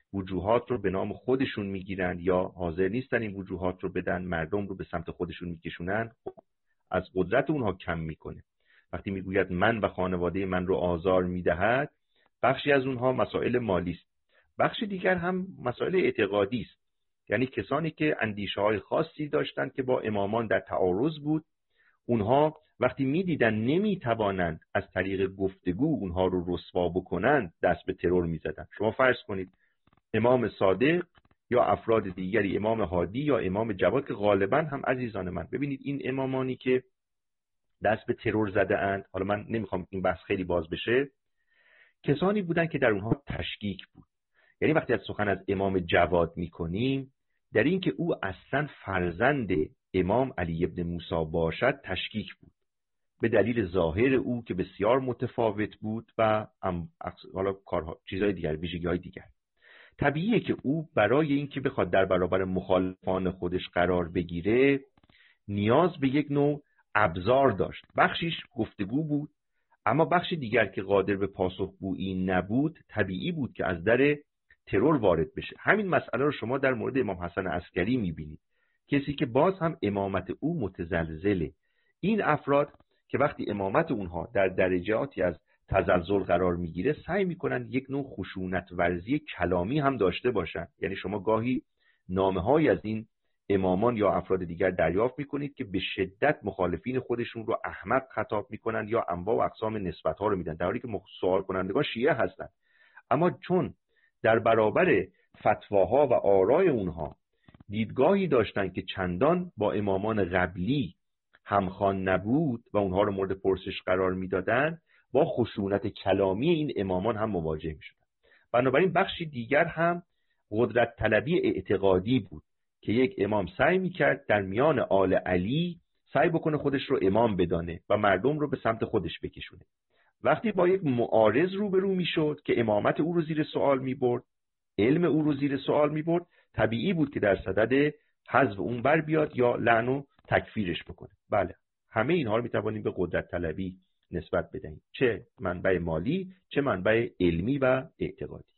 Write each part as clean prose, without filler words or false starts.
وجوهات رو به نام خودشون میگیرن یا حاضر نیستن این وجوهات رو بدن، مردم رو به سمت خودشون میکشونن، از قدرت اونها کم میکنه. وقتی میگوید من و خانواده من رو آزار میدهد، بخشی از اونها مسائل مالی است، بخش دیگر هم مسائل اعتقادی است. یعنی کسانی که اندیشه‌های خاصی داشتند که با امامان در تعارض بود، اونها وقتی میدیدن نمیتوانند از طریق گفتگو اونها رو رسوا بکنند، دست به ترور میزدن. شما فرض کنید امام صادق یا افراد دیگری، امام هادی یا امام جواد که غالبا هم عزیزان من، ببینید این امامانی که دست به ترور زده اند، حالا من نمیخوام این بحث خیلی باز بشه، کسانی بودن که در اونها تشکیک بود. یعنی وقتی از سخن از امام جواد میکنیم، در این که او اصلا فرزند امام علی ابن موسی باشد تشکیک بود، به دلیل ظاهر او که بسیار متفاوت بود و حالا کارها، چیزهای دیگر، ویژگی‌های دیگر. طبیعیه که او برای اینکه بخواد در برابر مخالفان خودش قرار بگیره، نیاز به یک نوع ابزار داشت. بخشیش گفتگو بود، اما بخش دیگر که قادر به پاسخگویی نبود، طبیعی بود که از در ترور وارد بشه. همین مسئله رو شما در مورد امام حسن عسکری میبینید، کسی که باز هم امامت او متزلزله. این افراد که وقتی امامت اونها در درجاتی از تزلزل قرار میگیره، سعی میکنن یک نوع خشونت ورزی کلامی هم داشته باشن. یعنی شما گاهی نامه‌های از این امامان یا افراد دیگر دریافت میکنید که به شدت مخالفین خودشون رو احمق خطاب میکنن یا انواع و اقسام نسبت‌ها رو میدن، در حالی که سوال کنندگان شیعه هستند. اما چون در برابر فتواها و آرای اونها دیدگاهی داشتن که چندان با امامان قبلی همخوان نبود و اونها رو مورد پرسش قرار میدادن، با خشونت کلامی این امامان هم مواجه میشدن. بنابراین بخشی دیگر هم قدرت طلبی اعتقادی بود که یک امام سعی میکرد در میان آل علی سعی بکنه خودش رو امام بدانه و مردم رو به سمت خودش بکشونه. وقتی با یک معارض روبرو میشد که امامت او رو زیر سوال میبرد، علم او رو زیر سوال میبرد، طبیعی بود که در صدد حذف اون بر بیاد یا لعن و تکفیرش بکنه. بله، همه اینها رو میتوانیم به قدرت طلبی نسبت بدهیم، چه منبع مالی چه منبع علمی و اعتقادی.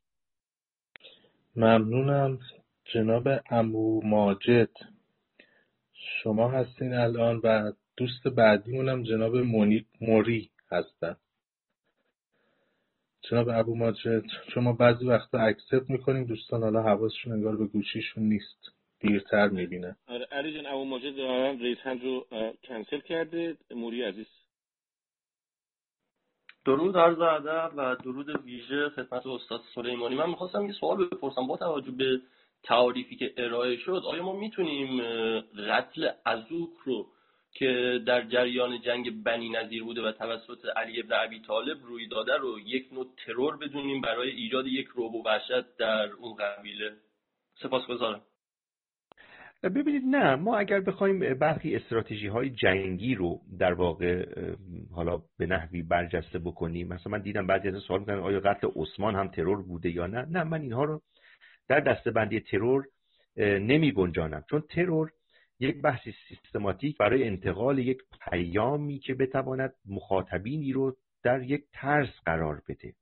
ممنونم. جناب عمو ماجد شما هستین الان و دوست بعدیمونم جناب موری هستن. جناب ابو ماجد، شما بعضی وقتا اکسپت میکنیم دوستان حالا حواسشون انگار به گوشیشون نیست، دیرتر میبینه. آره علی جان، ابو ماجد دارن رئیس هند رو کنسل کرده. موری عزیز، درود عرض ادب و درود ویژه خدمت استاد سلیمانی. من میخواستم یه سوال بپرسم با توجه به تعاریفی که ارائه شد. آیا ما میتونیم قتل عزوک رو که در جریان جنگ بنی نضیر بوده و توسط علی ابن ابی طالب روی داده رو یک نوع ترور بدونیم برای ایجاد یک رعب و وحشت در اون قبیله؟ سپاسگزارم. ببینید، نه، ما اگر بخوایم برخی استراتژی های جنگی رو در واقع حالا به نحوی برجسته بکنیم، مثلا من دیدم بعضی از سوال میکنن آیا قتل عثمان هم ترور بوده یا نه من اینها رو در دسته‌بندی ترور نمی گنجانم، چون ترور یک بحث سیستماتیک برای انتقال یک پیامی که بتواند مخاطبینی رو در یک ترس قرار بده.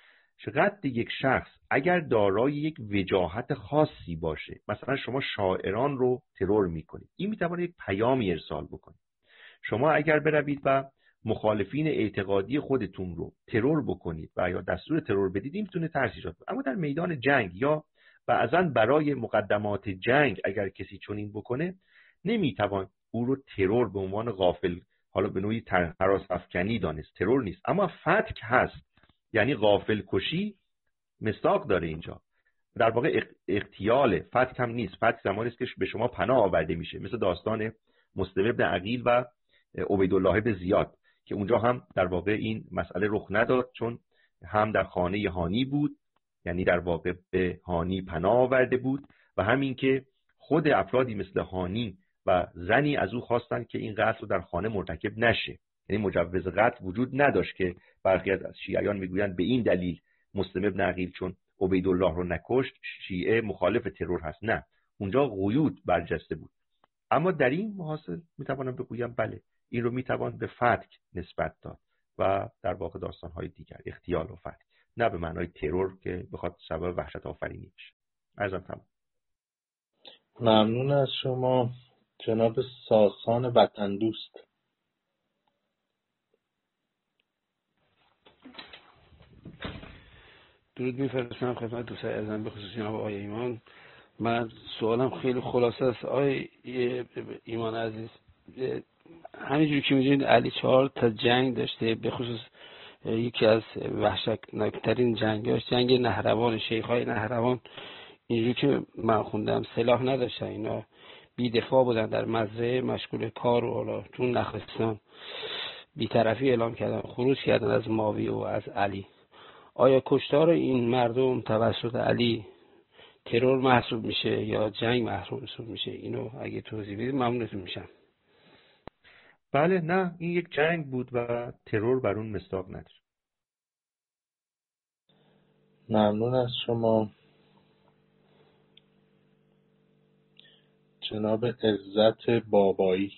قتل یک شخص اگر دارای یک وجاهت خاصی باشه، مثلا شما شاعران رو ترور میکنید، این میتونه یک پیامی ارسال بکنه. شما اگر بروید و مخالفین اعتقادی خودتون رو ترور بکنید و یا دستور ترور بدید، این میتونه ترس ایجاد کنه. اما در میدان جنگ یا بعضا برای مقدمات جنگ اگر کسی چنین بکنه، نمیتوان او رو ترور به عنوان غافل، حالا به نوعی هراس افکنی دانست. ترور نیست، اما فتک هست، یعنی غافل کشی مصداق داره اینجا. در واقع اغتیال، فتک هم نیست. فتک زمانی است که به شما پناه آورده میشه، مثل داستان مسلم ابن عقیل و عبیدالله بن زیاد که اونجا هم در واقع این مسئله رخ نداد، چون هم در خانه هانی بود، یعنی در واقع به هانی پناه آورده بود، و همین که خود افرادی مثل هانی و زنی از او خواستند که این قتل رو در خانه مرتکب نشه. یعنی مجوز قتل وجود نداشت که برخی از شیعیان میگویند به این دلیل مسلم ابن عقیل چون عبیدالله رو نکشت شیعه مخالف ترور هست. نه، اونجا قیود برجسته بود. اما در این محاصره میتوانم بگویم بله، این رو میتوان به فتک نسبت داد و در واقع داستان‌های دیگر، اغتیال و فتک، نه به معنای ترور که بخواد سبب وحشت آفرینی بشه. عرضم تمام. ممنون از شما جناب ساسان وطن دوست. درود می‌فرستم خدمت دوستان عزیزم به خصوص جناب آقای ایمان. من سوالم خیلی خلاصه است آقای ایمان عزیز. همینجوری که می‌دونید علی 4 تا جنگ داشته، به خصوص یکی از وحشتناکترین جنگاش جنگ نهروان، شیخ‌های نهروان. اینجوری که من خوندم سلاح نداشتن، اینا بی‌دفاع بودن، در مزرعه مشغول کار و حالا تو نخلستان بی‌طرفی اعلام کردن، خروج کردن از ماوی و از علی. آیا کشتار این مردم توسط علی ترور محسوب میشه یا جنگ محسوب میشه؟ اینو اگه توضیح بدید ممنونتون میشم. بله، نه، این یک جنگ بود و ترور بر اون مصداق نداره. ممنون از شما جناب عزت بابایی.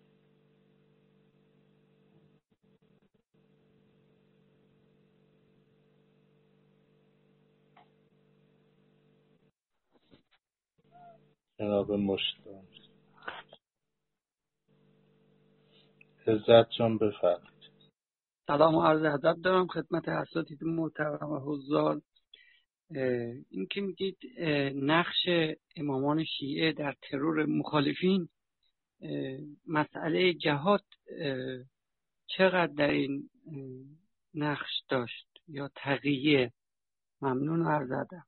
جناب مشتاق عزت جان بفرمایید. سلام و عرض ادب دارم خدمت اساتید محترم و حضار. این که میگید نقش امامان شیعه در ترور مخالفین، مسئله جهاد چقدر در این نقش داشت یا تقیه؟ ممنون و عرض ادب.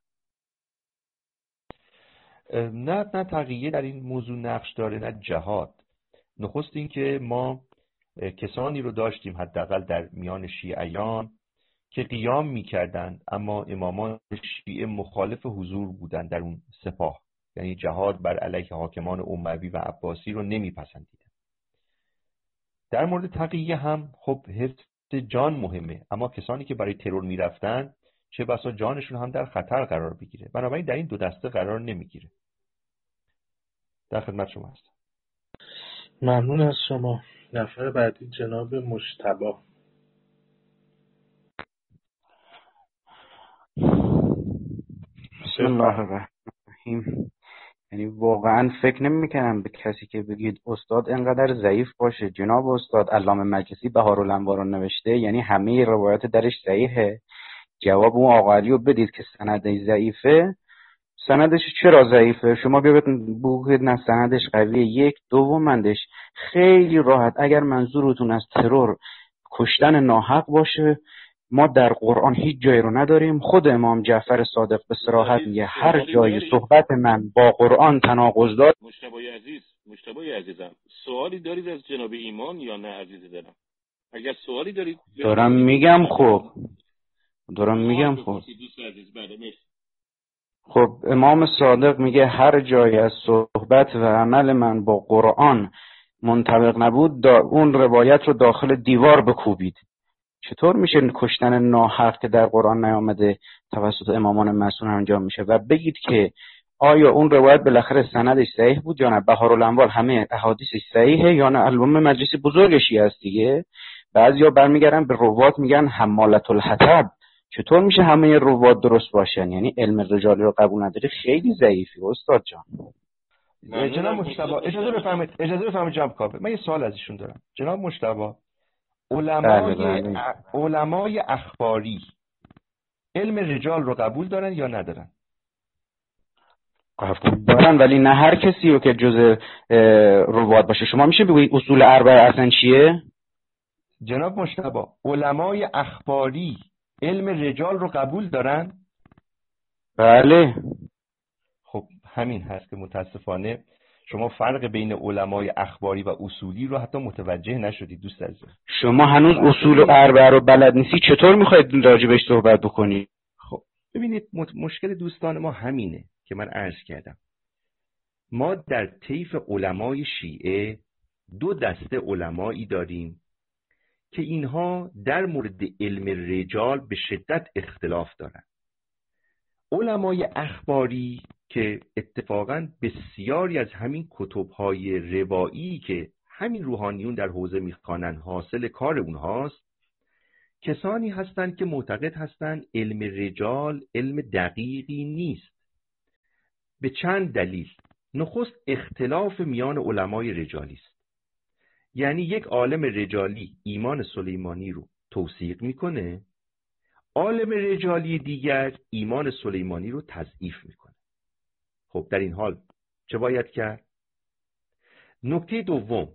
نه تقیه در این موضوع نقش داره، نه جهاد. نخست این که ما کسانی رو داشتیم حداقل در میان شیعیان که قیام می‌کردند، اما امامان شیعه مخالف حضور بودند در اون سپاه، یعنی جهاد بر علیه حاکمان اموی و عباسی رو نمیپسندیدند. در مورد تقیه هم خب حفظ جان مهمه، اما کسانی که برای ترور میرفتن چه بسا جانشون هم در خطر قرار بگیره، بنابراین در این دو دسته قرار نمیگیره. در خدمت شما هستم. ممنون از شما. نفر بعدی جناب مجتبی. بسم الله الرحمن الرحیم. یعنی واقعا فکر نمی‌کنم به کسی که بگید استاد انقدر ضعیف باشه. جناب استاد علامه مجلسی بهارالانوار رو نوشته، یعنی همه روایات درش ضعیفه. جواب اون آقا علی رو بدید که سندش ضعیفه. سندش چرا ضعیفه؟ شما بگید نه سندش قویه. یک دومندش خیلی راحت، اگر منظورتون از ترور کشتن ناحق باشه، ما در قرآن هیچ جایی رو نداریم. خود امام جعفر صادق به صراحت میگه هر جای صحبت من با قرآن تناقض داره. مجتبی عزیزم، سوالی دارید از جناب ایمان یا نه عزیز دلم؟ اگر سوالی دارید دارم میگم. خب خب امام صادق میگه هر جای از صحبت و عمل من با قرآن منطبق نبود اون روایت رو داخل دیوار بکوبید. چطور میشه کشتن ناحق که در قرآن نیامده توسط امامان معصوم انجام میشه؟ و بگید که آیا اون روایت بالاخره سندش صحیح بود یا نه؟ بهارالانوار همه احادیثش صحیحه یا نه؟ علامه مجلسی بزرگشی هست دیگه. بعضیا برمیگردن به روات میگن حمالة الحطب. چطور میشه همه روات درست باشن؟ یعنی علم رجالی رو قبول نداری، خیلی ضعیفی استاد جان. جناب مجتبی اجازه بفرمایید جناب کاوه، من یه سوال از ایشون دارم. جناب مجتبی، علمای اخباری علم رجال رو قبول دارن یا ندارن؟ قبول دارن، ولی نه هر کسی رو که جز روات باشه. شما میشه بگویید اصول اربعه اصلا چیه؟ جناب مجتبی، علمای اخباری علم رجال رو قبول دارن؟ بله. خب همین هست که متاسفانه شما فرق بین علمای اخباری و اصولی رو حتی متوجه نشدید دوست عزیز. شما هنوز اصول اربعه رو بلد نیستی، چطور میخواید راجبش صحبت بکنید؟ خب ببینید، مشکل دوستان ما همینه که من عرض کردم. ما در طیف علمای شیعه دو دسته علمایی داریم که اینها در مورد علم رجال به شدت اختلاف دارن. علمای اخباری که اتفاقاً بسیاری از همین کتب‌های روایی که همین روحانیون در حوزه میخوانن حاصل کار اونهاست، کسانی هستند که معتقد هستند علم رجال علم دقیقی نیست به چند دلیل. نخست اختلاف میان علمای رجالی است. یعنی یک عالم رجالی ایمان سلیمانی رو توثیق میکنه، عالم رجالی دیگر ایمان سلیمانی رو تضعیف میکنه. خب در این حال چه باید کرد؟ نکته دوم،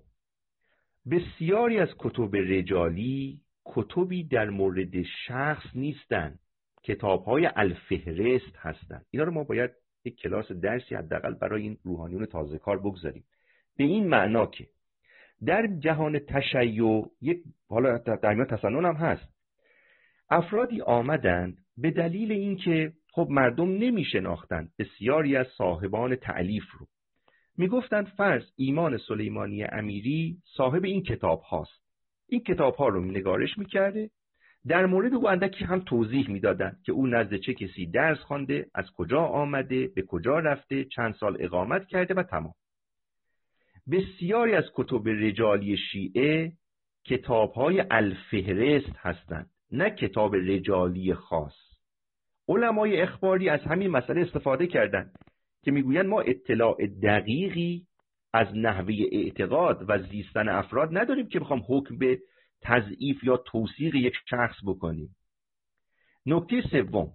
بسیاری از کتب رجالی کتبی در مورد شخص نیستند، کتاب‌های الفهرست هستند. اینا رو ما باید یک کلاس درسی حداقل برای این روحانیون تازه کار بگذاریم. به این معنا که در جهان تشیع، یک حالا در میان تسنن هم هست، افرادی آمدند به دلیل اینکه خب مردم نمیشناختند بسیاری از صاحبان تألیف رو، میگفتند فرض ایمان سلیمانی امیری صاحب این کتاب هاست، این کتاب ها رو نگارش میکرده، در مورد او اندکی هم توضیح میدادند که او نزد چه کسی درس خوانده، از کجا آمده، به کجا رفته، چند سال اقامت کرده و تمام. بسیاری از کتب رجالی شیعه کتاب‌های الفهرست هستند، نه کتاب رجالی خاص. علمای اخباری از همین مسئله استفاده کردند که میگویند ما اطلاع دقیقی از نحوه اعتقاد و زیستن افراد نداریم که بخوام حکم به تضعیف یا توثیق یک شخص بکنیم. نکته سوم،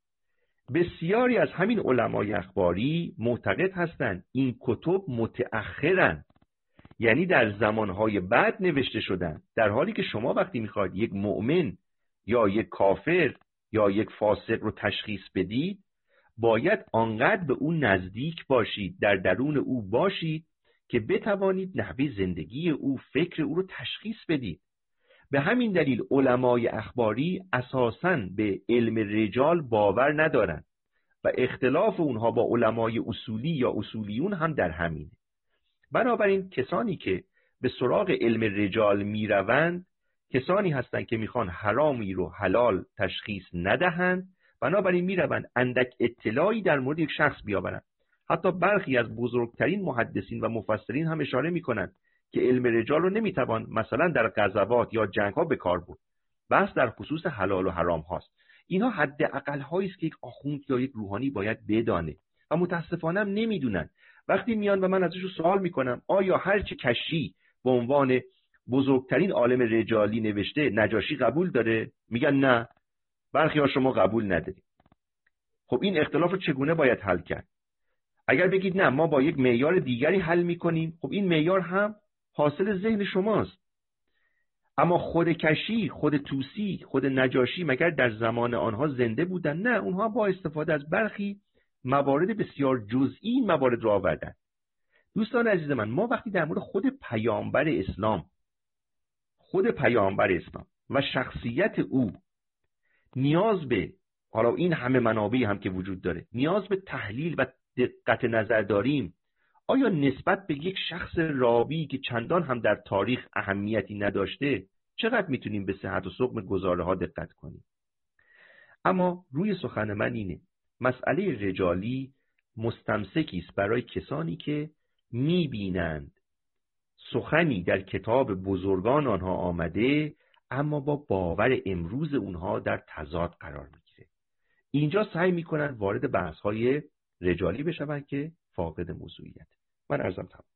بسیاری از همین علمای اخباری معتقد هستند این کتب متأخرند، یعنی در زمانهای بعد نوشته شدند، در حالی که شما وقتی میخواید یک مؤمن یا یک کافر یا یک فاسق رو تشخیص بدید باید آنقدر به او نزدیک باشید، در درون او باشید که بتوانید نحوه زندگی او، فکر او رو تشخیص بدید. به همین دلیل علمای اخباری اساساً به علم رجال باور ندارند و اختلاف اونها با علمای اصولی یا اصولیون هم در همینه. بنابراین کسانی که به سراغ علم رجال میروند کسانی هستند که میخوان حرامی رو حلال تشخیص ندهند، بنابراین میروند اندک اطلاعی در مورد یک شخص بیاورند. حتی برخی از بزرگترین محدثین و مفسرین هم اشاره میکنند که علم رجال رو نمیتوان مثلا در غزوات یا جنگ ها به کار برد، بس در خصوص حلال و حرام هاست. اینها حداقل هایی است که یک آخوند یا یک روحانی باید بدانه و متاسفانه هم نمیدونن. وقتی میان و من ازشون سوال میکنم آیا هر چه کشی به عنوان بزرگترین عالم رجالی نوشته نجاشی قبول داره؟ میگن نه. برخی ها شما قبول ندارید. خب این اختلاف رو چگونه باید حل کرد؟ اگر بگید نه ما با یک معیار دیگری حل میکنیم، خب این معیار هم حاصل ذهن شماست. اما خود کشی، خود توسی، خود نجاشی مگر در زمان آنها زنده بودن؟ نه، اونها با استفاده از برخی موارد بسیار جزئی این موارد رو آوردن. دوستان عزیز من، ما وقتی در مورد خود پیامبر اسلام و شخصیت او نیاز به، حالا این همه منابعی هم که وجود داره، نیاز به تحلیل و دقت نظر داریم، آیا نسبت به یک شخص راوی که چندان هم در تاریخ اهمیتی نداشته چقدر میتونیم به صحت و سقم گزاره ها دقت کنیم؟ اما روی سخن من اینه، مسئله رجالی مستمسکی است برای کسانی که میبینند سخنی در کتاب بزرگان آنها آمده اما با باور امروز اونها در تضاد قرار میگیره. اینجا سعی میکنن وارد بحث‌های رجالی بشون که فاقد موضوعیت. من عرضم تمام.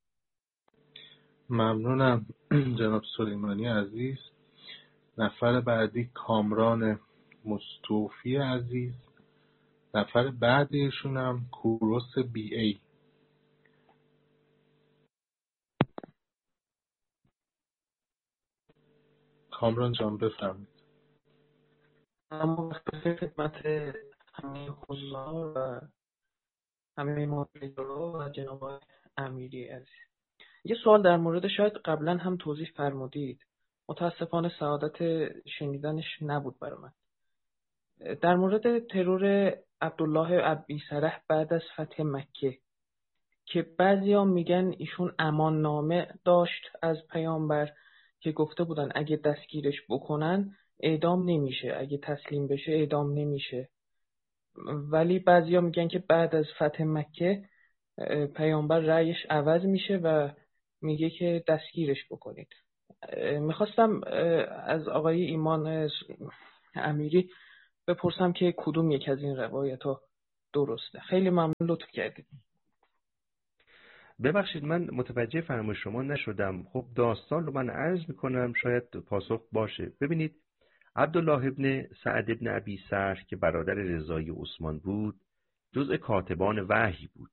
ممنونم جناب سلیمانی عزیز. نفر بعدی کامران مستوفی عزیز. نفر بعدیشون هم کوروس بی ای. کامران جان بفرمایید. اما به خدمت همه حضار و همه مدیرا و جناب امیری عزیز. یه سوال در مورد شاید قبلا هم توضیح فرمودید، متاسفانه سعادت شنیدنش نبود برای من. در مورد ترور عبدالله ابی سرح بعد از فتح مکه که بعضیا میگن ایشون امان نامه داشت از پیامبر که گفته بودن اگه دستگیرش بکنن اعدام نمیشه، اگه تسلیم بشه اعدام نمیشه، ولی بعضیا میگن که بعد از فتح مکه پیامبر رأیش عوض میشه و میگه که دستگیرش بکنید. میخواستم از آقای ایمان امیری بپرسم که کدوم یک از این روایت ها درسته. خیلی ممنون، لطف کردید. ببخشید من متوجه فرمایش شما نشدم. خب داستان رو من عرض میکنم شاید پاسخ باشه. ببینید عبدالله ابن سعد ابن ابی سرح که برادر رضای عثمان بود جزء کاتبان وحی بود.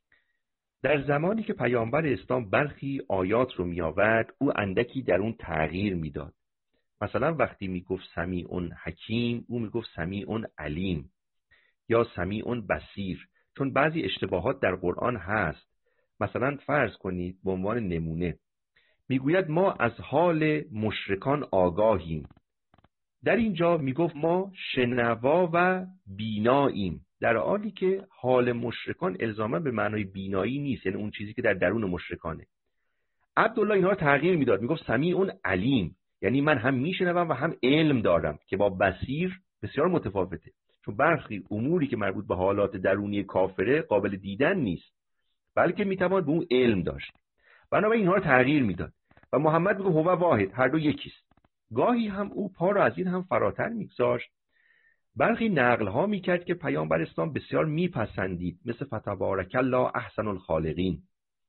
در زمانی که پیامبر اسلام برخی آیات رو می آورد او اندکی در اون تغییر میداد. مثلا وقتی میگفت سمیع حکیم او میگفت سمیع علیم یا سمیع بصیر، چون بعضی اشتباهات در قرآن هست. مثلا فرض کنید به عنوان نمونه میگوید ما از حال مشرکان آگاهیم، در اینجا میگفت ما شنوا و بیناییم، در حالی که حال مشرکان الزاما به معنای بینایی نیست، یعنی اون چیزی که در درون مشرکانه. عبدالله اینها رو تغییر میداد، میگفت سمیع علیم، یعنی من هم میشنوم و هم علم دارم که با بصیر بسیار متفاوته، چون برخی اموری که مربوط به حالات درونی کافره قابل دیدن نیست بلکه میتوان به اون علم داشت. بنابراین اینها رو تغییر میداد و محمد میگه هو واحد، هر دو یکیست. گاهی هم او پا رو از این هم فراتر میگذاشت. برخی نقل ها میکرد که پیامبر اسلام بسیار میپسندید، مثل فتبارک الله احسن الخالقین.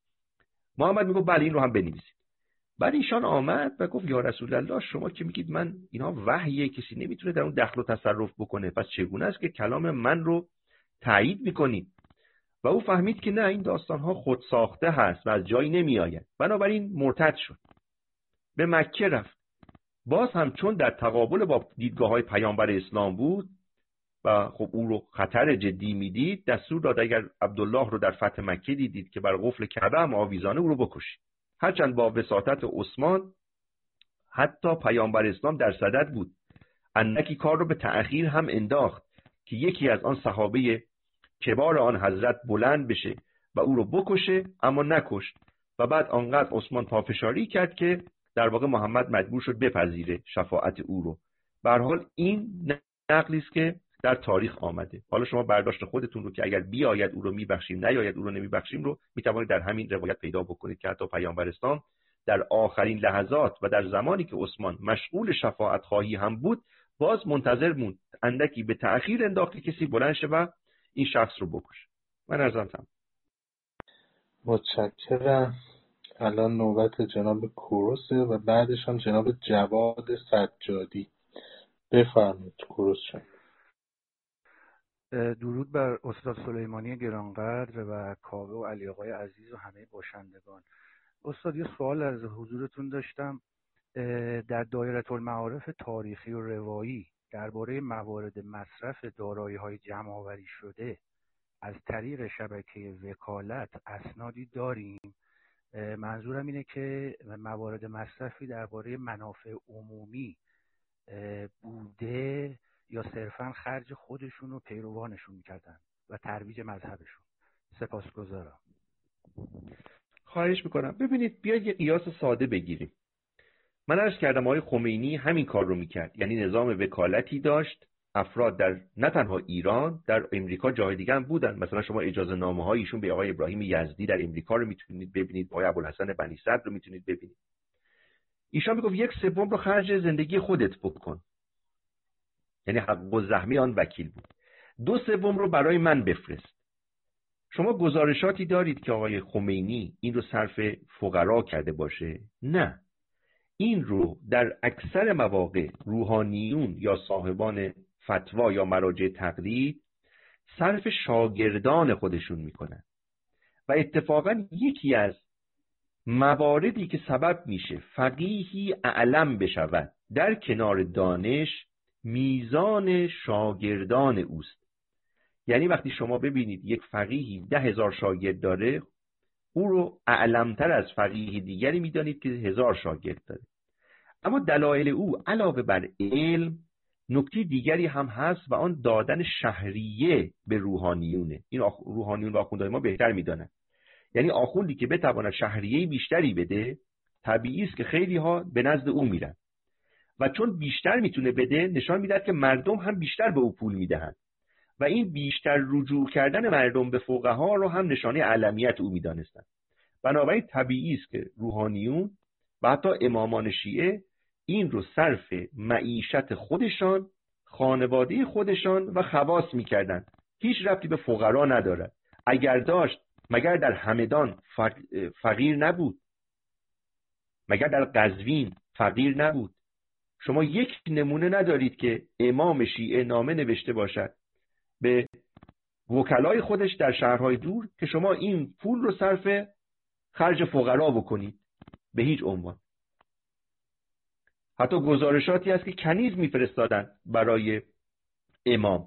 محمد میگه بله این رو هم بنویسید. بعد ایشان آمد و گفت یا رسول الله شما که میگید من اینا وحیه، کسی نمیتونه در اون دخل و تصرف بکنه، پس چگونه است که کلام من رو تایید میکنید؟ و او فهمید که نه، این داستانها خود ساخته هست و از جایی نمی آید. بنابراین مرتد شد، به مکه رفت. باز هم چون در تقابل با دیدگاه های پیامبر اسلام بود و خب او رو خطر جدی میدید، دستور داد اگر عبدالله رو در فتح مکه دیدید که بر قفل کعبه هم آویزانه او رو بکشید. هرچند با وساطت عثمان حتی پیامبر اسلام در صدد بود، اندکی کار رو به تأخیر هم انداخت که یکی از آن صحابه کبار آن حضرت بلند بشه و او رو بکشه، اما نکشت و بعد آنقدر عثمان پافشاری کرد که در واقع محمد مجبور شد بپذیره شفاعت او رو. به هر حال این نقلی است که در تاریخ آمده. حالا شما برداشت خودتون رو که اگر بیاید او رو میبخشیم، نیاید او رو نمیبخشیم رو میتوانید در همین روایت پیدا بکنید که حتی پیامبر اسلام در آخرین لحظات و در زمانی که عثمان مشغول شفاعت خواهی هم بود باز منتظر موند، اندکی به تأخیر انداخت که کسی بلند شه و این شخص رو بکشه. من عرضم تمام. متشکرم. الان نوبت جناب کوروسه و بعدش هم جناب جواد سجادی. بفرمایید کوروس شما. درود بر استاد سلیمانی گرانقدر و کاوه و علی آقای عزیز و همه باشندگان. استاد یه سوال از حضورتون داشتم. در دایره المعارف تاریخی و روایی درباره موارد مصرف دارایی‌های جمع‌آوری شده از طریق شبکه وکالت اسنادی داریم؟ منظورم اینه که موارد مصرفی درباره منافع عمومی بوده یا صرفاً خرج خودشون و پیروانشون میکردن و ترویج مذهبشون. سپاسگزارم. خواهش میکنم. ببینید بیاید یه قیاس ساده بگیریم. من عرض کردم آقای خمینی همین کار رو میکرد، یعنی نظام وکالتی داشت. افراد در نه تنها ایران، در امریکا جای دیگه هم بودن. مثلا شما اجازه نامه های ایشون به آقای ابراهیم یزدی در امریکا رو میتونید ببینید، آقای ابوالحسن بنی صدر رو میتونید ببینید. ایشان میگفت 1/3 رو خرج زندگی خودت بکن، یعنی حق الزحمه آن وکیل بود. 2/3 رو برای من بفرست. شما گزارشاتی دارید که آقای خمینی این رو صرف فقرا کرده باشه؟ نه، این رو در اکثر مواقع روحانیون یا صاحبان فتوا یا مراجع تقلید صرف شاگردان خودشون میکنن و اتفاقا یکی از مواردی که سبب میشه فقیهی اعلم بشود در کنار دانش میزان شاگردان اوست. یعنی وقتی شما ببینید یک فقیهی 10,000 شاگرد داره، او رو اعلمتر از فقیهی دیگری میدانید که 1000 شاگرد داره. اما دلایل او علاوه بر علم نکته دیگری هم هست و آن دادن شهریه به روحانیونه. این روحانیون و آخوندهای ما بهتر میدانن. یعنی آخوندی که بتواند شهریه بیشتری بده، طبیعی است که خیلی ها به نزد او میرن و چون بیشتر میتونه بده نشان میدهد که مردم هم بیشتر به او پول میدهند و این بیشتر رجوع کردن مردم به فقها رو هم نشانه علمیت او میدانستند. بنابراین طبیعی است که روحانیون و حتی امامان شیعه این رو صرف معیشت خودشان، خانواده خودشان و خواص میکردند هیچ ربطی به فقرا ندارد. اگر داشت مگر در همدان فقیر نبود؟ مگر در قزوین فقیر نبود؟ شما یک نمونه ندارید که امام شیعه نامه نوشته باشد به وکلای خودش در شهرهای دور که شما این پول رو صرف خرج فقرا بکنید. به هیچ عنوان. حتی گزارشاتی هست که کنیز میفرستادن برای امام.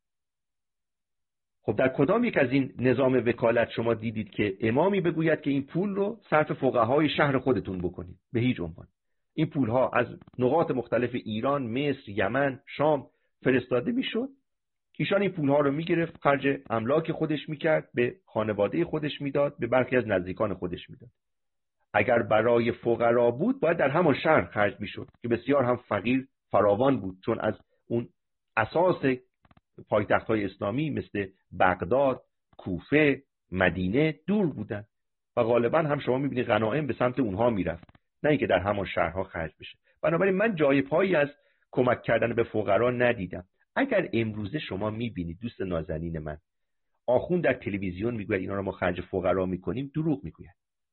خب در کدام یک از این نظام وکالت شما دیدید که امامی بگوید که این پول رو صرف فقهای شهر خودتون بکنید؟ به هیچ عنوان. این پولها از نقاط مختلف ایران، مصر، یمن، شام فرستاده میشد. ایشان این پولها رو میگرفت، خرج املاک خودش میکرد، به خانواده خودش میداد، به برخی از نزدیکان خودش میداد. اگر برای فقرا بود باید در همان شهر خرج میشد که بسیار هم فقیر فراوان بود، چون از اون اساس پایتخت‌های اسلامی مثل بغداد، کوفه، مدینه دور بودن و غالبا هم شما میبینید غنایم به سمت اونها میرفت، نه اینکه در همان شهرها خرج بشه. بنابراین من جای پایی از کمک کردن به فقرا ندیدم. اگر امروزه شما میبینید دوست نازنین من آخوند در تلویزیون میگوید اینا رو ما خرج فقرا میکنیم، دروغ میگوید.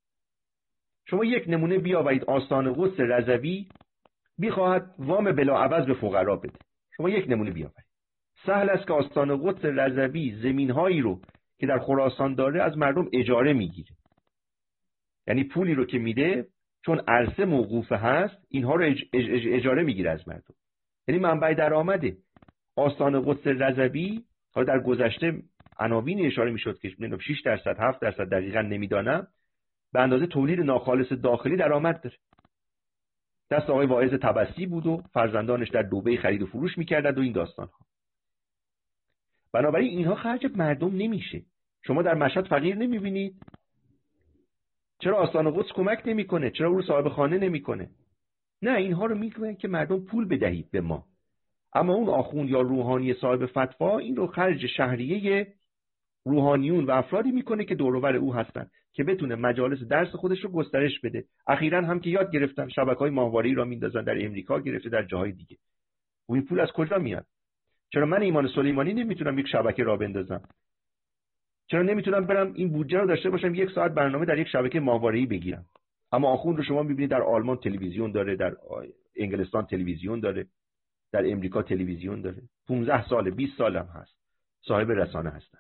شما یک نمونه بیاورید، آستان قدس رضوی میخواهد وام بلاعوض به فقرا بده. شما یک نمونه بیاورید. سهل است که آستان قدس رضوی زمینهایی رو که در خراسان داره از مردم اجاره میگیره. یعنی پولی رو که میده چون عرصه موقوفه هست اینها رو اجاره میگیره از مردم. یعنی منبع درآمده. آستان قدس رضوی حالا در گذشته عناوین اشاره میشد که 6%، 7% دقیقاً نمیدانم، به اندازه تولید ناخالص داخلی درآمد داره. دست آقای واعظ طبسی بود و فرزندانش در دبی خرید و فروش میکردند و این داستانها. بنابراین اینها خرج مردم نمیشه. شما در مشهد فقیر نمیبینید؟ چرا آستان قدس کمک نمیکنه؟ چرا او صاحب خانه نمیکنه؟ نه، اینها رو میگن که مردم پول بدهید به ما. اما اون آخوند یا روحانی صاحب فتوا این رو خرج شهریه روحانیون و افرادی میکنه که دور و بر او هستن که بتونه مجالس درس خودش رو گسترش بده. اخیراً هم که یاد گرفتن شبکه‌های ماهواره‌ای را میندازن، در امریکا گرفته، در جاهای دیگه. و این پول از کجا میاد؟ چرا من ایمان سلیمانی نمیتونم یک شبکه را بندازم؟ چرا نمیتونم برم این بودجه رو داشته باشم 1 ساعت برنامه در یک شبکه ماهواره‌ای بگیرم؟ اما آخوند رو شما میبینید در آلمان تلویزیون داره، در انگلستان تلویزیون داره، در امریکا تلویزیون داره. 15 سال 20 سال هم هست صاحب رسانه هستن.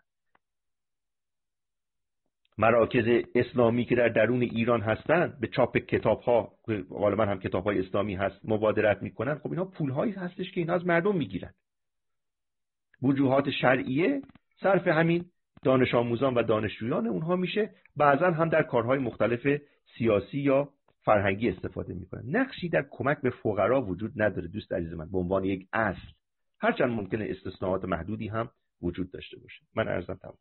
مراکز اسلامی که در درون ایران هستن به چاپ کتاب‌ها، غالبا هم کتاب‌های اسلامی هست، مبادرت میکنن. خب اینها پول‌هایی هستش که اینا از مردم میگیرن. وجوهات شرعیه صرف همین دانش آموزان و دانشجویان اونها میشه، بعضا هم در کارهای مختلف سیاسی یا فرهنگی استفاده میکنن. نقشی در کمک به فقرا وجود نداره دوست عزیز من به عنوان یک اصل، هرچند ممکنه استثناءات محدودی هم وجود داشته باشه. من عرضم تمام.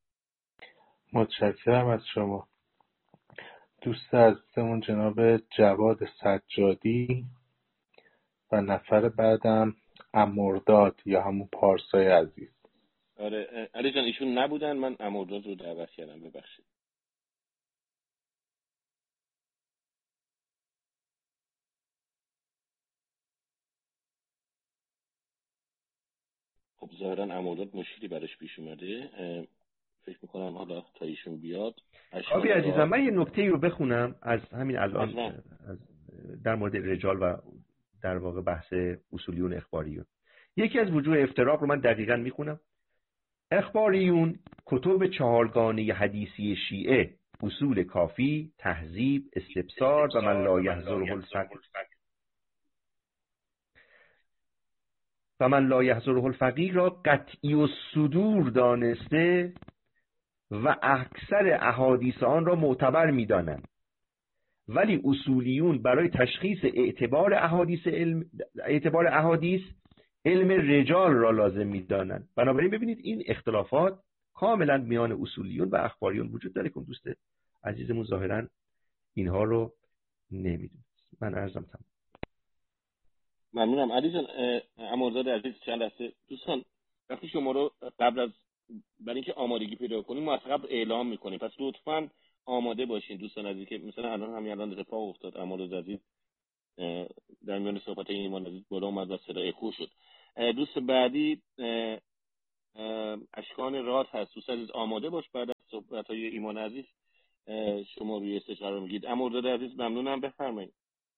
متشکرم از شما. دوست عزیزمون جناب جواد سجادی و نفر بعدم امرداد یا همون پارسای عزیز. آره علی جان ایشون نبودن، من امرداد رو دعوت کردم، ببخشید. خب ظاهرا امرداد مشکلی براش پیش اومده، فکر میکنم حالا تا ایشون بیاد. آبی عزیزم من یه نکته رو بخونم از همین الان در مورد رجال و در واقع بحث اصولیون اخباریون. یکی از وجوه افتراق رو من دقیقاً میخونم. اخباریون کتب 4گانه حدیثی شیعه، اصول کافی، تهذیب، استبصار و من لا یحضره الفقیه را قطعی الصدور دانسته و اکثر احادیث آن را معتبر می‌دانند، ولی اصولیون برای تشخیص اعتبار احادیث علم رجال را لازم می‌دانند. بنابراین ببینید این اختلافات کاملا میان اصولیون و اخباریون وجود داره که دوست عزیزمون ظاهراً اینها رو نمی‌دونه. من عرضم تمام. ممنونم علی جان. امرداد عزیز چند لحظه دوستان، وقتی شما رو قبل از برای اینکه آمادگی پیدا کنیم ما از قبل اعلام میکنیم، پس لطفاً آماده باشین دوستان عزیز که مثلا الان اتفاق افتاد، امرداد عزیز در میان صحبت ایمان عزیز بالا اومد و صدا اکو شد. دوست بعدی اشکان راد هست. دوست عزیز آماده باش بعد از صحبت‌های ایمان عزیز شما روی استشاره رو میگید. امرداد عزیز ممنونم، بفرمایید.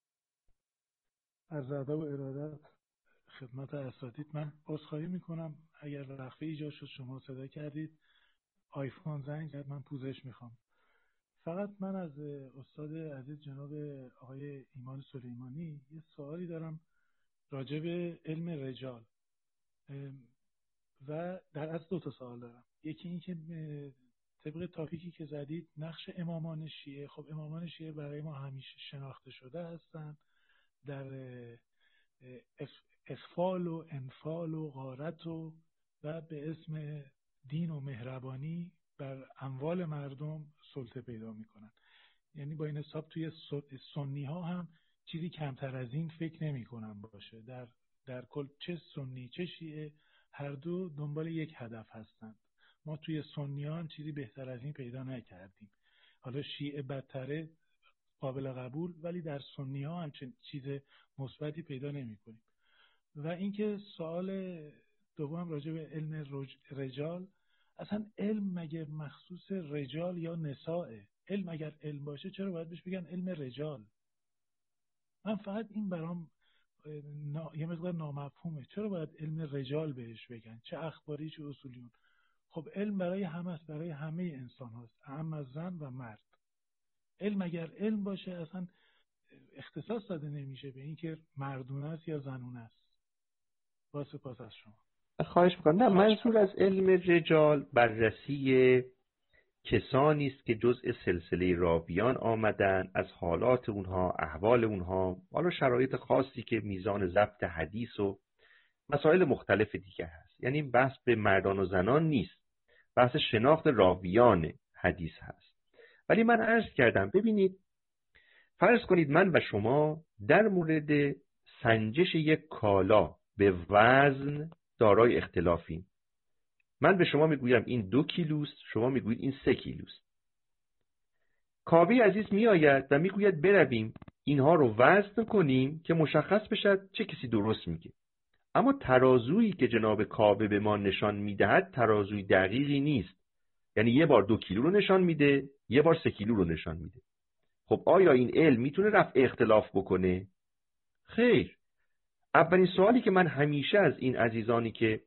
از ادب و ارادت خدمت اساتید. من عذرخواهی میکنم اگر وقفه ایجاد شد، شما صدا کردید، آیفون زنگ زد، من پوزش میخوام. فقط من از استاد عزیز جناب آقای ایمان سلیمانی یه سوالی دارم راجع به علم رجال و در اصل 2 تا سوال دارم. یکی این که طبق تاپیکی که زدید نقش امامان شیعه، خب امامان شیعه برای ما همیشه شناخته شده هستند در اخفال و انفال و غارت و به اسم دین و مهربانی بر اموال مردم سلطه پیدا میکنن. یعنی با این حساب توی سنی ها هم چیزی کمتر از این فکر نمی کنم باشه. در کل چه سنی چه شیعه هر دو دنبال یک هدف هستند. ما توی سنی ها هم چیزی بهتر از این پیدا نکردیم. حالا شیعه بدتره قابل قبول، ولی در سنی ها هم چیز مثبتی پیدا نمی کنیم. و اینکه سوال دوم راجع به علم رجال، اصلا علم مگه مخصوص رجال یا نسائه؟ علم اگر علم باشه چرا باید بهش بگن علم رجال؟ من فقط این برام یه مقدار نامفهومه. چرا باید علم رجال بهش بگن؟ چه اخباری چه اصولیون؟ خب علم برای همه است، برای همه انسان هاست، اعم از زن و مرد. علم اگر علم باشه اصلا اختصاص داده نمیشه به اینکه مردونه است یا زنونه است. با سپاس از شما. خواهش میکنم. نه، منظور از علم رجال بررسی کسانی است که جزء سلسله راویان آمدن، از حالات اونها، احوال اونها، حالا شرایط خاصی که میزان ضبط حدیث و مسائل مختلف دیگه هست. یعنی بحث به مردان و زنان نیست، بحث شناخت راویان حدیث هست. ولی من عرض کردم ببینید، فرض کنید من و شما در مورد سنجش یک کالا به وزن دارای اختلافیم. من به شما میگویم این 2 کیلوست، شما میگویید این 3 کیلوست. کاوی عزیز میآید و میگوید برویم اینها رو وزن کنیم که مشخص بشد چه کسی درست میگه. اما ترازویی که جناب کاوه به ما نشان میدهد ترازوی دقیقی نیست. یعنی یه بار 2 کیلو رو نشان میده، یه بار 3 کیلو رو نشان میده. خب آیا این علم میتونه رفع اختلاف بکنه؟ خیر. اولین سوالی که من همیشه از این عزیزانی که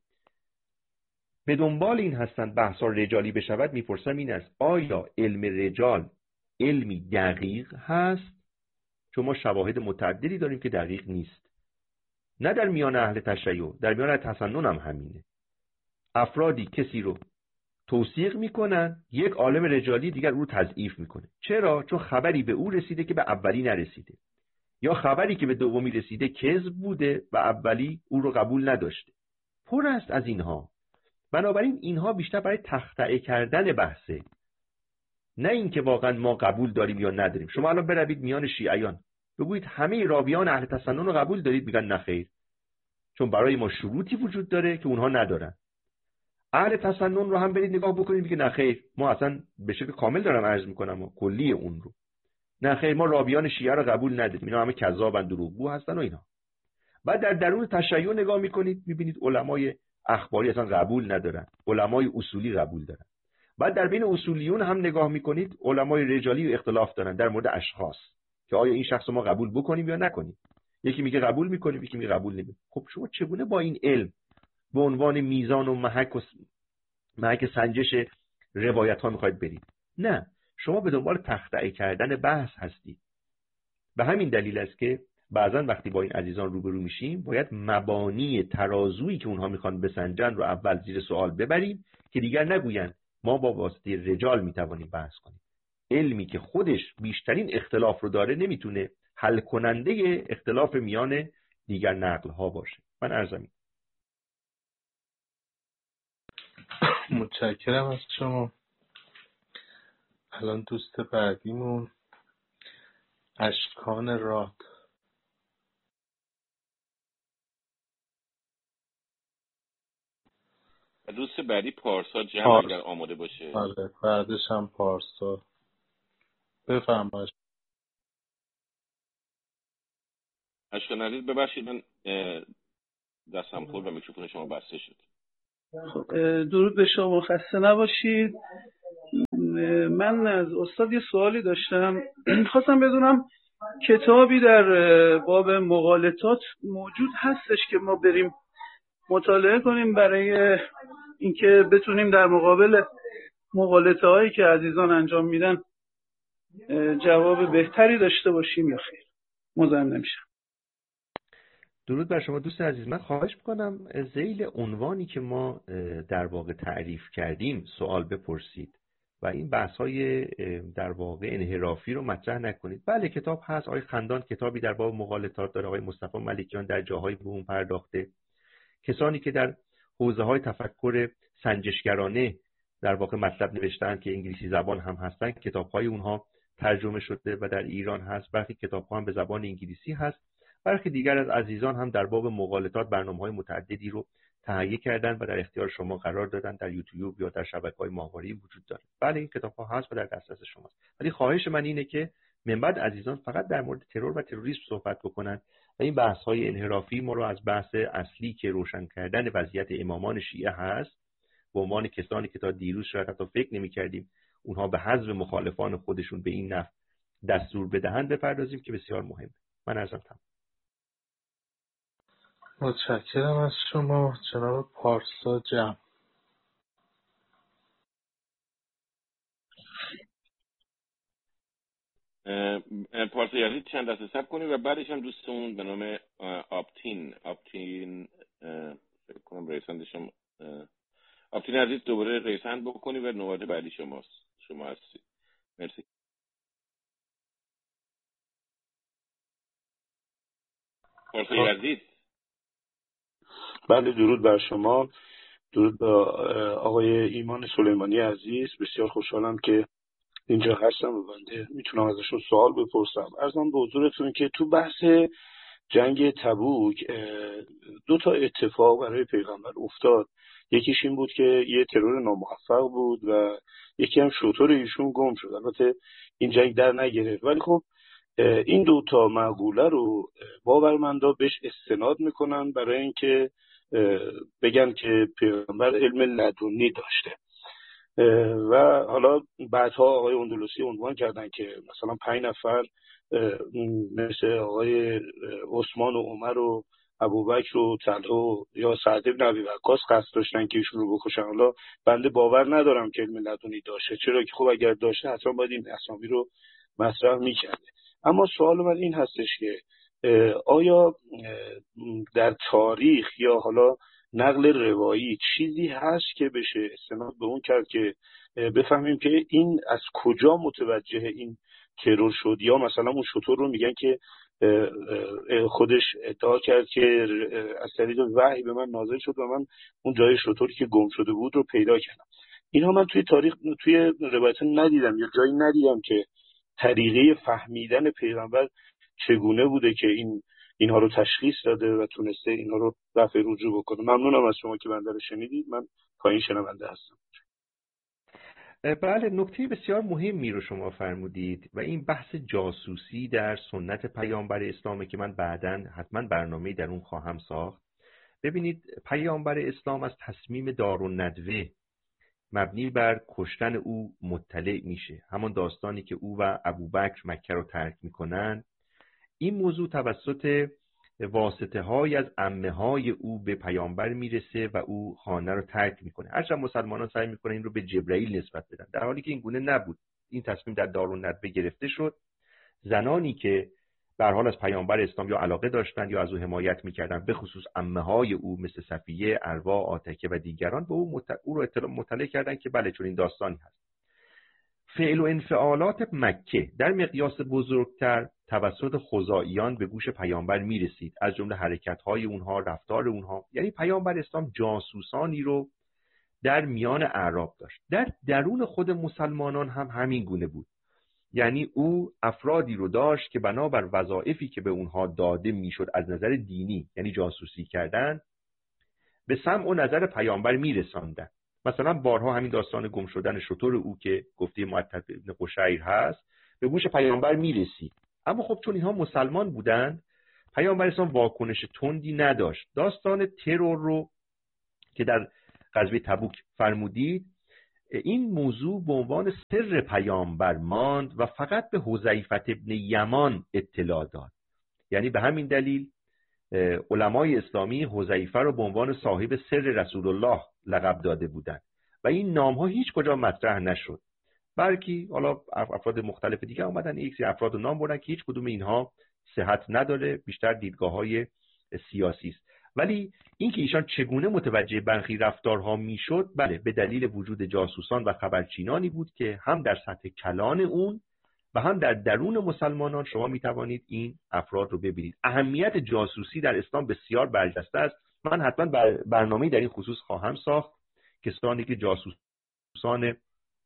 به دنبال این هستند بحثا رجالی بشود میپرسم این است: آیا علم رجال علمی دقیق هست؟ چون ما شواهد متعددی داریم که دقیق نیست. نه در میان اهل تشیع، در میان اهل تسنن هم همینه. افرادی کسی رو توثیق میکنن، یک عالم رجالی دیگر او رو تضعیف میکنه. چرا؟ چون خبری به او رسیده که به اولی نرسیده، یا خبری که به دومی رسیده کذب بوده و اولی او رو قبول نداشته. پر است از اینها. بنابراین اینها بیشتر برای تخطئه کردن بحثه، نه اینکه واقعا ما قبول داریم یا نداریم. شما الان بروید میان شیعیان بگویید همه راویان اهل تسنن رو قبول دارید، میگن نه خیر، چون برای ما شروطی وجود داره که اونها ندارن. اهل تسنن رو هم برید نگاه بکنید، میگه نه خیر، ما اصلا به شکل کامل دارم عرض میکنم و کلی اون رو، نه خیر، ما راویان شیعه رو قبول نداریم، اینا همه کذابن، دروغگو هستن و اینا. بعد در درون تشیع نگاه میکنید، میبینید علمای اخباری اصلا قبول ندارن، علمای اصولی قبول دارن. بعد در بین اصولیون هم نگاه میکنید، علمای رجالی اختلاف دارن در مورد اشخاص که آیا این شخص رو ما قبول بکنیم یا نکنیم. یکی میگه قبول میکنیم، یکی میگه قبول نمیکنیم. خب شما چگونه با این علم به عنوان میزان و محک سنجش روایت ها میخواید برید؟ نه، شما به دنبال تخطئه کردن بحث هستید. به همین دلیل است که بعضا وقتی با این عزیزان روبرو میشیم باید مبانی ترازویی که اونها میخوان بسنجن رو اول زیر سوال ببریم که دیگر نگوین ما با واسطه رجال میتوانیم بحث کنیم. علمی که خودش بیشترین اختلاف رو داره نمیتونه حل کننده اختلاف میان دیگر نقل ها باشه. من عرضم. متشکرم از شما. الان دوست بعدیمون اشکان راد. دوست بعدی پارسا جمع اگر آماده باشه. آره، بعدش هم پارسا. بفرمایید. اشکان عزیز ببخشید من دستم خورد و میکروفون شما بسته شد. درود به شما، خسته نباشید. من از استاد یه سوالی داشتم. خواستم بدونم کتابی در باب مغالطات موجود هستش که ما بریم مطالعه کنیم برای اینکه بتونیم در مقابل مغالطه هایی که عزیزان انجام میدن جواب بهتری داشته باشیم یا خیر؟ مزاحم نمیشم. درود بر شما دوست عزیز. من خواهش میکنم ذیل عنوانی که ما در واقع تعریف کردیم سوال بپرسید و این بحث‌های در واقع انحرافی رو مطرح نکنید. بله کتاب هست، آقای خندان کتابی در باب مغالطات داره، آقای مصطفی ملکیان در جاهای به اون پرداخته، کسانی که در حوزه‌های تفکر سنجشگرانه در واقع مطلب نوشتن که انگلیسی زبان هم هستن، کتاب‌های اونها ترجمه شده و در ایران هست. برخی کتاب‌ها هم به زبان انگلیسی هست. برخی دیگر از عزیزان هم در باب مغالطات برنامه‌های متعددی رو تهیه کردن و در اختیار شما قرار دادن، در یوتیوب یا در شبکه‌های ماهواره‌ای وجود داره. بله این کتاب‌ها هست و در دسترس شماست. ولی خواهش من اینه که من بعد عزیزان فقط در مورد ترور و تروریسم صحبت بکنن و این بحث‌های انحرافی ما رو از بحث اصلی که روشن کردن وضعیت امامان شیعه هست به عنوان کسانی که تا دیروز شاید حتی فکر نمی‌کردیم اونها به حذف مخالفان خودشون به این نحو دستور بدهند بپردازیم که بسیار مهمه. من عرضم تمام. متشکرم از شما جناب پارسا جمع. پارسا یزید چند دسته صبر کنید و بعدش هم دوستمون به نام آپتین فکر کنم رئیسندشم آپتین عزیز دوباره رئیسند بکنید و نوبت بعدی شما هستید. مرسی. پارسا یزید. بله درود بر شما، درود به آقای ایمان سلیمانی عزیز. بسیار خوشحالم که اینجا هستم و بنده میتونم ازشون سوال بپرسم. عرضم به حضورتون که تو بحث جنگ تبوک دو تا اتفاق برای پیغمبر افتاد. یکیش این بود که یه ترور ناموفق بود و یکی هم شتر ایشون گم شد. البته این جنگ در نگرفت، ولی خب این دو تا مقوله رو باورمندا بهش استناد میکنن برای اینکه بگن که پیغمبر علم لدنی داشته. و حالا بعدها آقای اندلسی عنوان کردن که مثلا 5 نفر مثل آقای عثمان و عمر و ابوبکر و طلحه یا سعد بن ابی وقاص قصد داشتن که ایشون رو بکشن. حالا بنده باور ندارم که علم لدنی داشته، چرا که خب اگر داشته حتما باید این اسامی رو مطرح میکرده. اما سوال من این هستش که آیا در تاریخ یا حالا نقل روایی چیزی هست که بشه استناد به اون کرد که بفهمیم که این از کجا متوجه این ترور شد؟ یا مثلا اون شتر رو میگن که خودش ادعا کرد که از طریق وحی به من نازل شد و من اون جای شتری که گم شده بود رو پیدا کردم. اینها من توی تاریخ توی روایت ندیدم یا جایی ندیدم که طریقه فهمیدن پیغمبر چگونه بوده که اینها رو تشخیص داده و تونسته اینها رو رفع رجوع بکنه. ممنونم از شما که بنده رو شنیدید. من پایین شنونده هستم. بله نکته بسیار مهمی رو شما فرمودید و این بحث جاسوسی در سنت پیامبر اسلامه که من بعداً حتما برنامه در اون خواهم ساخت. ببینید پیامبر اسلام از تصمیم دارالندوه مبنی بر کشتن او مطلع میشه. همون داستانی که او و ابوبکر مکه رو ترک میکنن، این موضوع توسط واسطه های از عمه های او به پیامبر میرسه و او خانه رو ترک میکنه. هرچند مسلمانان سعی میکنن این رو به جبرائیل نسبت بدن، در حالی که این گونه نبود. این تصمیم در دارالندوه گرفته شد. زنانی که به هر حال از پیامبر اسلام یا علاقه داشتند یا از او حمایت میکردند، به خصوص عمه های او مثل صفیه، عروه، عاتکه و دیگران، به او رو مطلع کردند که بله چون این داستانی هست. فعل و انفعالات مکه در مقیاس بزرگتر توسط خزاعیان به گوش پیامبر میرسید، از جمله حرکت‌های اونها، رفتار اونها. یعنی پیامبر اسلام جاسوسانی رو در میان اعراب داشت. در درون خود مسلمانان هم همین گونه بود. یعنی او افرادی رو داشت که بنابر وظایفی که به اونها داده میشد از نظر دینی، یعنی جاسوسی کردن، به سمع و نظر پیامبر میرساندن. مثلا بارها همین داستان گم شدن شتر او که گفته معتب ابن قشیر هست به گوش پیامبر میرسید. اما خب چون اینها مسلمان بودند، پیامبر اسلام واکنش تندی نداشت. داستان ترور رو که در غزوه تبوک فرمودید این موضوع به عنوان سر پیامبر ماند و فقط به حذیفه ابن یمان اطلاع داد. یعنی به همین دلیل علمای اسلامی حذیفه رو به عنوان صاحب سر رسول الله لقب داده بودند و این نام‌ها هیچ کجا مطرح نشد، بلکه حالا افراد مختلف دیگه اومدن یک سری افراد رو نام بردن که هیچ کدوم اینها صحت نداره، بیشتر دیدگاه‌های سیاسی است. ولی اینکه ایشان چگونه متوجه برخی رفتارها میشد، بله به دلیل وجود جاسوسان و خبرچینانی بود که هم در سطح کلان اون و هم در درون مسلمانان شما میتوانید این افراد رو ببینید. اهمیت جاسوسی در اسلام بسیار برجسته است. من حتما برنامه‌ای در این خصوص خواهم ساخت. کسانی که جاسوسان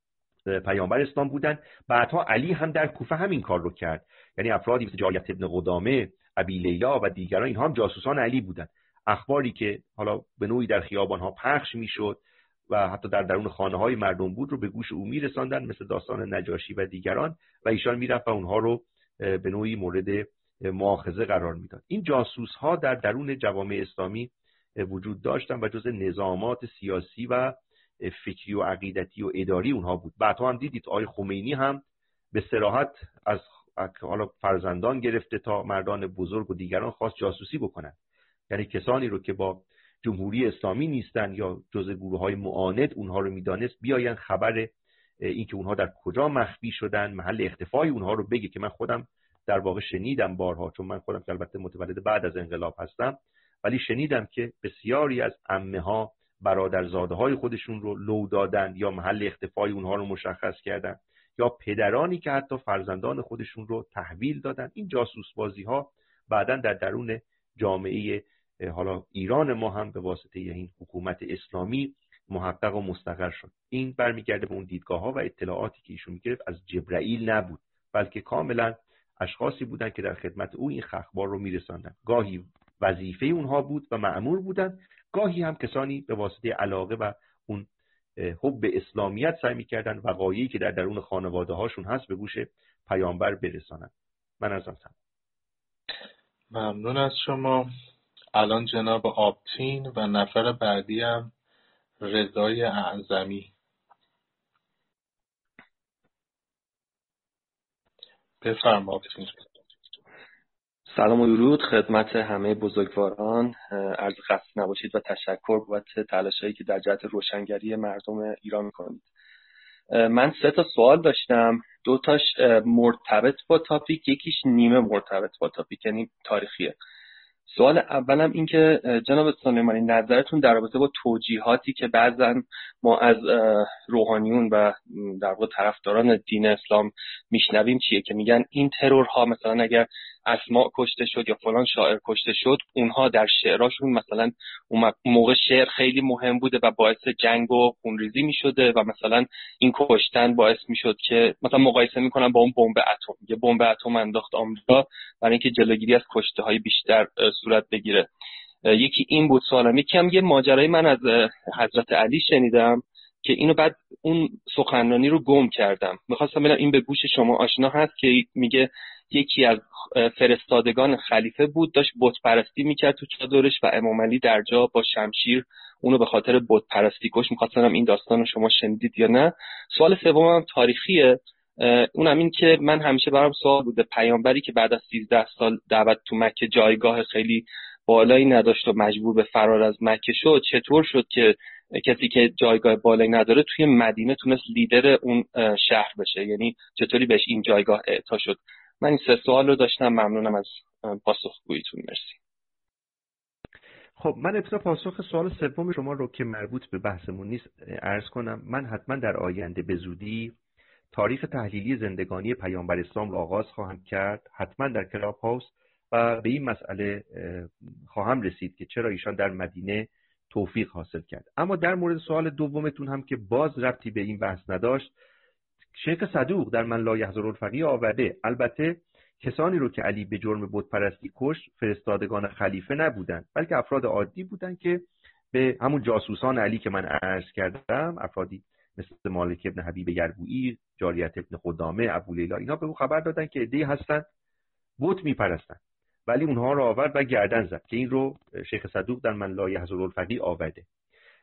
پیامبر اسلام بودن، بعدها علی هم در کوفه همین کار رو کرد. یعنی افرادی مثل جاریت ابن قدامه، ابی لیلا و دیگران اینها هم جاسوسان علی بودند. اخباری که حالا به نوعی در خیابان‌ها پخش میشد و حتی در درون خانه‌های مردم بود رو به گوش او می‌رساندن، مثل داستان نجاشی و دیگران، و ایشان میرفت و اونها رو به نوعی مورد مؤاخذه قرار میداد. این جاسوس‌ها در درون جوامع اسلامی وجود داشتن و جزء نظامات سیاسی و فکری و عقیدتی و اداری اونها بود. بعدها هم دیدید آقای خمینی هم به صراحت از حالا فرزندان گرفته تا مردان بزرگ و دیگران خواست جاسوسی بکنن. یعنی کسانی رو که با جمهوری اسلامی نیستن یا جزء گروه‌های معاند اونها رو میدانست، بیاین خبر این که اونها در کجا مخفی شدن، محل اختفای اونها رو بگه، که من خودم در واقع شنیدم بارها، چون من خودم که البته متولد بعد از انقلاب هستم، ولی شنیدم که بسیاری از عمه‌ها برادرزاده‌های خودشون رو لو دادن یا محل اختفای اونها رو مشخص کردن، یا پدرانی که حتی فرزندان خودشون رو تحویل دادن. این جاسوس بازی‌ها بعداً در درون جامعه حالا ایران ما هم به واسطه این حکومت اسلامی محقق و مستقر شد. این برمیگرده به اون دیدگاه‌ها و اطلاعاتی که ایشون می‌گرفت از جبرائیل نبود، بلکه کاملا اشخاصی بودن که در خدمت او این اخبار رو میرساندن. گاهی وظیفه اونها بود و مأمور بودن، گاهی هم کسانی به واسطه علاقه و اون حب اسلامیت سعی می‌کردن وقایعی که در درون خانواده‌هاشون هست به گوش پیامبر برسانن. من ازم ممنون از شما. الان جناب آبتین و نفر بعدی هم رضای اعظمی. بفرما آبتین. سلام و درود خدمت همه بزرگواران. عرض خسته نباشید و تشکر بابت تلاشایی که در جهت روشنگری مردم ایران می‌کنید. من 3 تا سوال داشتم، 2 تاش مرتبط با تاپیک، یکیش نیمه مرتبط با تاپیک، یعنی تاریخیه. سوال اولم این که جناب سلیمانی نظرتون در رابطه با توجیهاتی که بعضن ما از روحانیون و در واقع طرفداران دین اسلام میشنویم چیه، که میگن این ترورها مثلا اگر اسماء کشته شد یا فلان شاعر کشته شد، اونها در شعراشون مثلا اون موقع شعر خیلی مهم بوده و باعث جنگ و خونریزی میشده و مثلا این کشتن باعث میشد که مثلا مقایسه میکنن با اون بمب اتم، یه بمب اتم انداخت آمریکا برای اینکه جلوگیری از کشته های بیشتر صورت بگیره. یکی این بود سوالم. یکی هم یه ماجرای من از حضرت علی شنیدم که اینو بعد اون سخنرانی رو گم کردم، میخواستم ببینم این به گوش شما آشنا هست، که میگه یکی از فرستادگان خلیفه بود، داشت بت پرستی میکرد تو چادرش و امام علی در جا با شمشیر اونو به خاطر بت پرستی کش. میخواستم این داستان رو شما شنیدید یا نه. سوال سومم تاریخیه، اونم این که من همیشه برام سوال بوده، پیامبری که بعد از 13 سال دعوت تو مکه جایگاه خیلی بالایی نداشت و مجبور به فرار از مکه شد، چطور شد که کسی که جایگاه بالایی نداره توی مدینه تونست لیدر اون شهر بشه؟ یعنی چطوری بهش این جایگاه اعطا شد؟ من این 3 سوال رو داشتم. ممنونم از پاسخگوییتون. مرسی. خب من ابتدا پاسخ سوال سوم شما رو که مربوط به بحثمون نیست عرض کنم. من حتما در آینده به زودی تاریخ تحلیلی زندگانی پیامبر اسلام رو آغاز خواهم کرد، حتما در کلاب هاوس، و به این مسئله خواهم رسید که چرا ایشان در مدینه توفیق حاصل کرد. اما در مورد سوال دومتون هم که باز ربطی به این بحث نداشت، شیخ صدوق در من لا یحضر الفقیه آورده. البته کسانی رو که علی به جرم بت پرستی کش فرستادگان خلیفه نبودند، بلکه افراد عادی بودند که به همون جاسوسان علی که من عرض کردم، افرادی مثل مالک ابن حبیب یربوعی، جاریت ابن قدامه، ابو لیلا، اینا به او خبر دادن که عده‌ای هستن بت میپرستن، ولی اونها رو آورد و گردن زد، که این رو شیخ صدوق در من لا یحضر الفقیه آورده.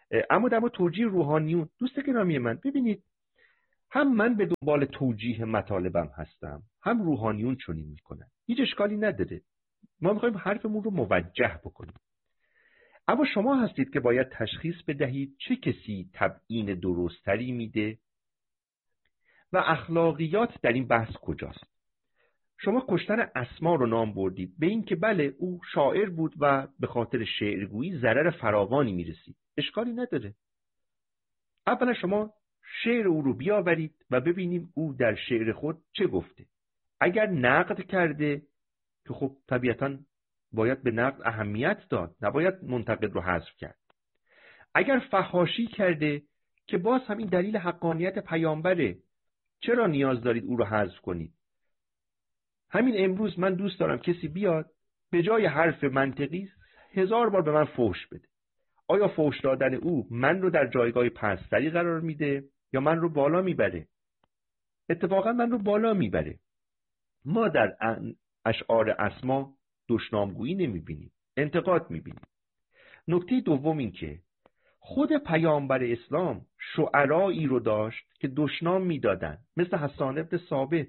اما در مورد توجیه روحانیون، دوست گرامی من، ببینید هم من به دنبال توجیه مطالبم هستم، هم روحانیون چنین میکنن. هیچ اشکالی نداره، ما میخوایم حرفمون رو موجه بکنیم. اما شما هستید که باید تشخیص بدهید چه کسی تبیین درستری میده و اخلاقیات در این بحث کجاست. شما کشتن اسما رو نام بردید به این که بله او شاعر بود و به خاطر شعرگویی ضرر فراوانی میرسید. اشکالی نداره. اولا شما شعر او رو بیاورید و ببینیم او در شعر خود چه گفته. اگر نقد کرده که خب طبیعتاً باید به نقد اهمیت داد، نباید منتقد رو حذف کرد. اگر فحاشی کرده که باز همین دلیل حقانیت پیامبره، چرا نیاز دارید او رو حذف کنید؟ همین امروز من دوست دارم کسی بیاد به جای حرف منطقی 1000 بار به من فحش بده. آیا فحش دادن او من رو در جایگاه پستری قرار میده یا من رو بالا میبره؟ اتفاقا من رو بالا میبره. ما در اشعار اسما دشنامگویی نمیبینیم، انتقاد میبینیم. نکته دوم این که خود پیامبر اسلام شعرایی رو داشت که دشنام میدادن، مثل حسان ابن ثابت.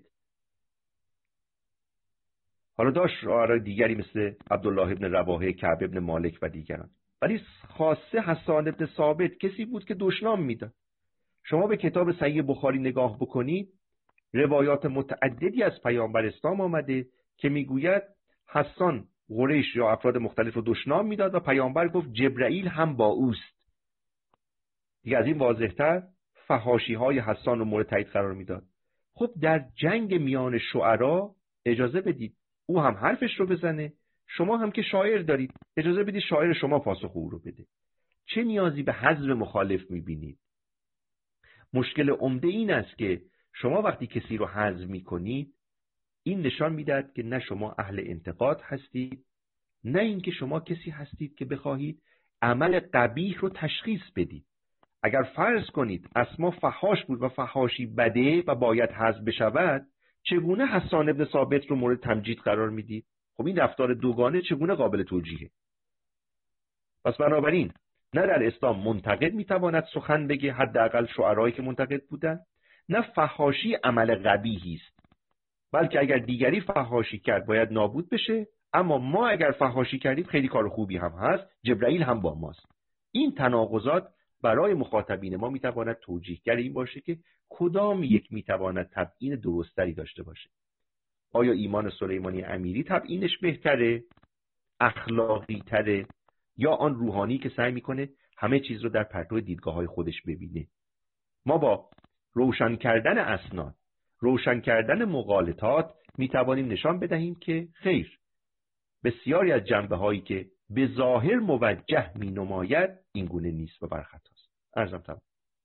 حالا داشت شعرای دیگری مثل عبدالله ابن رواحه، کعب ابن مالک و دیگران، ولی خاصه حسان ابن ثابت کسی بود که دشنام میداد. شما به کتاب صحیح بخاری نگاه بکنید، روایات متعددی از پیامبر اسلام آمده که میگوید حسان قریش یا افراد مختلف رو دشنام میداد و پیامبر گفت جبرائیل هم با اوست. دیگه از این واضح‌تر فحاشی های حسان رو مورد تایید قرار میداد. خب در جنگ میان شعرا اجازه بدید او هم حرفش رو بزنه، شما هم که شاعر دارید اجازه بدید شاعر شما پاسخ او رو بده. چه نیازی به حذف مخالف میبینید؟ مشکل عمده این است که شما وقتی کسی رو حذف میکنید، این نشان میدهد که نه شما اهل انتقاد هستید، نه اینکه شما کسی هستید که بخواهید عمل قبیح رو تشخیص بدید. اگر فرض کنید اسما فحاش بود و فحاشی بده و باید حذف بشود، چگونه حسان ابن ثابت رو مورد تمجید قرار میدید؟ خب این رفتار دوگانه چگونه قابل توجیهه؟ پس بنابراین نه در اسلام منتقد میتواند سخن بگه، حداقل شعرایی که منتقد بودن، نه فحاشی عمل قبیحی است، بلکه اگر دیگری فحاشی کرد باید نابود بشه، اما ما اگر فحاشی کردیم خیلی کار خوبی هم هست، جبرائیل هم با ماست. این تناقضات برای مخاطبین ما میتواند توجیهگر این باشه که کدام یک میتواند تبیین درستری داشته باشه. آیا ایمان سلیمانی امیری تبیینش بهتره، اخلاقی تره، یا آن روحانی که سعی میکنه همه چیز رو در پرتو دیدگاه‌های خودش ببینه؟ ما با روشن کردن اسناد، روشن کردن مغالطات میتوانیم نشان بدهیم که خیر، بسیاری از جنبه‌هایی که به ظاهر موجه مینماید این گونه نیست و برخطاست. عرضم تمام.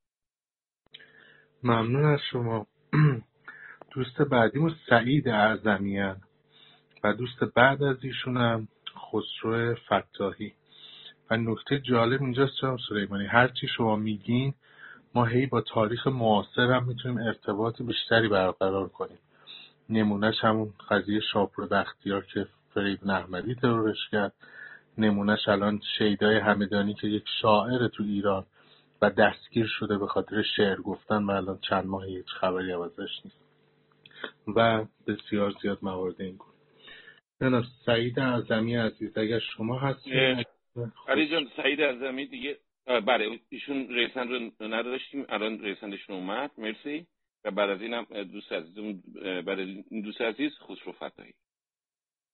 ممنون از شما. دوست بعدیمون سعید اعظمیان و دوست بعد از ایشونم خسرو فتاحی. و نکته جالب اینجاست جناب سلیمانی، هرچی شما میگین ما هی با تاریخ معاصر هم میتونیم ارتباط بیشتری برقرار کنیم. نمونهش همون قضیه شاپور بختیار که فریدون احمدی ترورش کرد، نمونهش الان شیدای همدانی که یک شاعر تو ایران و دستگیر شده به خاطر شعر گفتن و الان چند ماه هیچ خبری ازش نیست و بسیار زیاد موارد این گونه. جناب سعید اعظمی عزیز اگر شما هستید. علی جان، سعید اعظمی دیگه بله ایشون ریسند رو نداشتیم، الان ریسندشون اومد، مرسی. و بعد از اینم دوست عزیز خسرو فتاحی.